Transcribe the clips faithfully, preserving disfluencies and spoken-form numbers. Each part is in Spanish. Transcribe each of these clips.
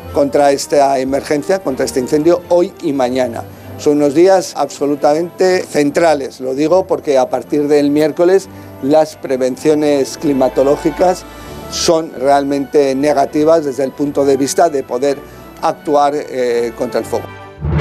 contra esta emergencia, contra este incendio, hoy y mañana. Son unos días absolutamente centrales, lo digo porque a partir del miércoles las prevenciones climatológicas son realmente negativas desde el punto de vista de poder actuar eh, contra el fuego.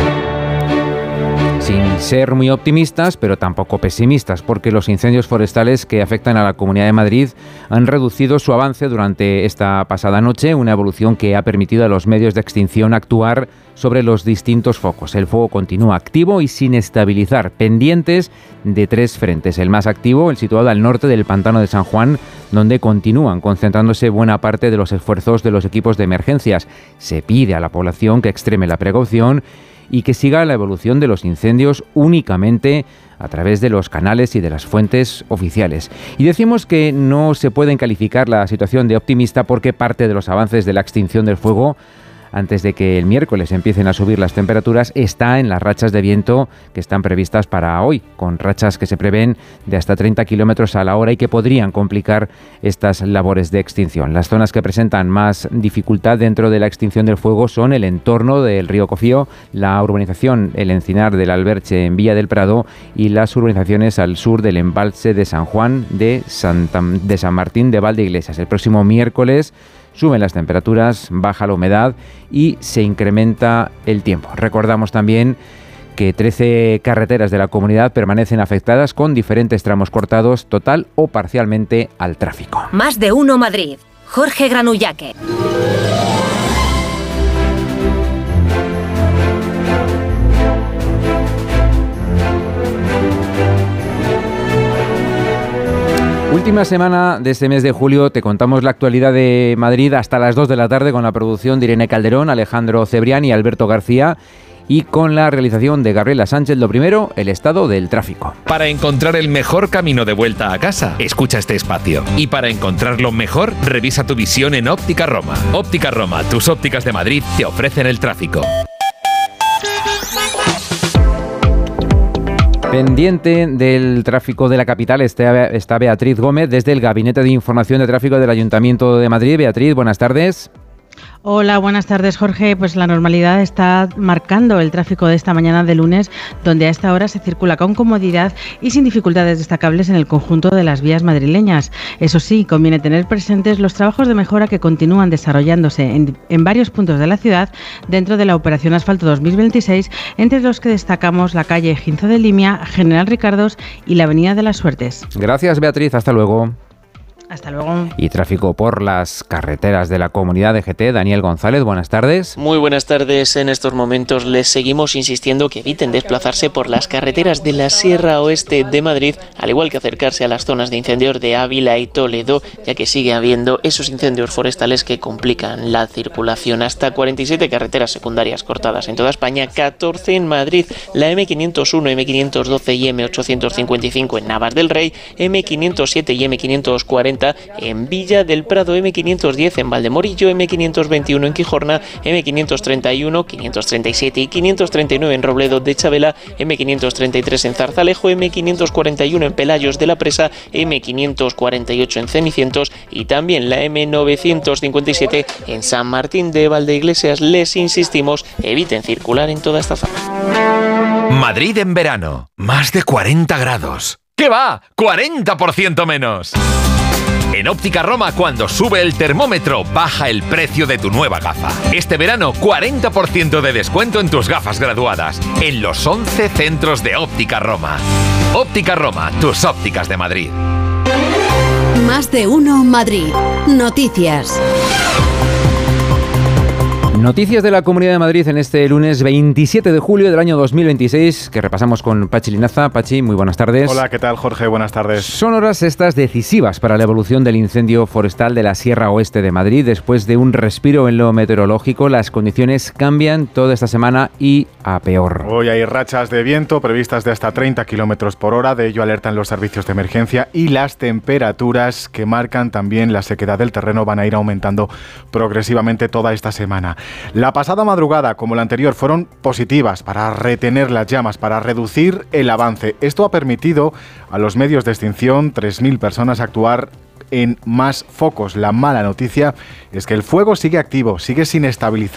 Sin ser muy optimistas, pero tampoco pesimistas, porque los incendios forestales que afectan a la Comunidad de Madrid han reducido su avance durante esta pasada noche, una evolución que ha permitido a los medios de extinción actuar sobre los distintos focos. El fuego continúa activo y sin estabilizar, pendientes de tres frentes. El más activo, el situado al norte del pantano de San Juan, donde continúan concentrándose buena parte de los esfuerzos de los equipos de emergencias. Se pide a la población que extreme la precaución y que siga la evolución de los incendios únicamente a través de los canales y de las fuentes oficiales. Y decimos que no se pueden calificar la situación de optimista porque parte de los avances de la extinción del fuego, antes de que el miércoles empiecen a subir las temperaturas, está en las rachas de viento que están previstas para hoy, con rachas que se prevén de hasta treinta kilómetros a la hora y que podrían complicar estas labores de extinción. Las zonas que presentan más dificultad dentro de la extinción del fuego son el entorno del río Cofío, la urbanización El Encinar del Alberche en Villa del Prado y las urbanizaciones al sur del embalse de San Juan de, Santa, de San Martín de Valdeiglesias. El próximo miércoles suben las temperaturas, baja la humedad y se incrementa el tiempo. Recordamos también que trece carreteras de la comunidad permanecen afectadas con diferentes tramos cortados total o parcialmente al tráfico. Más de uno Madrid. Jorge Granullaque. Última semana de este mes de julio, te contamos la actualidad de Madrid hasta las dos de la tarde con la producción de Irene Calderón, Alejandro Cebrián y Alberto García y con la realización de Gabriela Sánchez. Lo primero, el estado del tráfico. Para encontrar el mejor camino de vuelta a casa, escucha este espacio. Y para encontrarlo mejor, revisa tu visión en Óptica Roma. Óptica Roma, tus ópticas de Madrid te ofrecen el tráfico. Pendiente del tráfico de la capital está Beatriz Gómez desde el Gabinete de Información de Tráfico del Ayuntamiento de Madrid. Beatriz, buenas tardes. Hola, buenas tardes, Jorge. Pues la normalidad está marcando el tráfico de esta mañana de lunes, donde a esta hora se circula con comodidad y sin dificultades destacables en el conjunto de las vías madrileñas. Eso sí, conviene tener presentes los trabajos de mejora que continúan desarrollándose en, en varios puntos de la ciudad dentro de la Operación Asfalto dos mil veintiséis, entre los que destacamos la calle Ginzo de Limia, General Ricardos y la Avenida de las Suertes. Gracias, Beatriz. Hasta luego. Hasta luego. Y tráfico por las carreteras de la comunidad de G T. Daniel González, buenas tardes. Muy buenas tardes. En estos momentos les seguimos insistiendo que eviten desplazarse por las carreteras de la Sierra Oeste de Madrid, al igual que acercarse a las zonas de incendios de Ávila y Toledo, ya que sigue habiendo esos incendios forestales que complican la circulación. Hasta cuarenta y siete carreteras secundarias cortadas en toda España, catorce en Madrid, la M quinientos uno, M quinientos doce y M ochocientos cincuenta y cinco en Navas del Rey, M quinientos siete y M quinientos cuarenta en Villa del Prado, M quinientos diez en Valdemorillo, M quinientos veintiuno en Quijorna, M quinientos treinta y uno, quinientos treinta y siete y quinientos treinta y nueve en Robledo de Chabela, M quinientos treinta y tres en Zarzalejo, M quinientos cuarenta y uno en Pelayos de la Presa, M quinientos cuarenta y ocho en Cenicientos y también la M novecientos cincuenta y siete en San Martín de Valdeiglesias. Les insistimos, eviten circular en toda esta zona. Madrid en verano, más de cuarenta grados. ¿Qué va? ¡cuarenta por ciento menos! En Óptica Roma, cuando sube el termómetro, baja el precio de tu nueva gafa. Este verano, cuarenta por ciento de descuento en tus gafas graduadas, en los once centros de Óptica Roma. Óptica Roma, tus ópticas de Madrid. Más de uno Madrid. Noticias. Noticias de la Comunidad de Madrid en este lunes veintisiete de julio del año dos mil veintiséis, que repasamos con Pachi Linaza. Pachi, muy buenas tardes. Hola, ¿qué tal, Jorge? Buenas tardes. Son horas estas decisivas para la evolución del incendio forestal de la Sierra Oeste de Madrid. Después de un respiro en lo meteorológico, las condiciones cambian toda esta semana y a peor. Hoy hay rachas de viento previstas de hasta treinta kilómetros por hora, de ello alertan los servicios de emergencia, y las temperaturas que marcan también la sequedad del terreno van a ir aumentando progresivamente toda esta semana. La pasada madrugada, como la anterior, fueron positivas para retener las llamas, para reducir el avance. Esto ha permitido a los medios de extinción, tres mil personas, actuar en más focos. La mala noticia es que el fuego sigue activo, sigue sin estabilizar.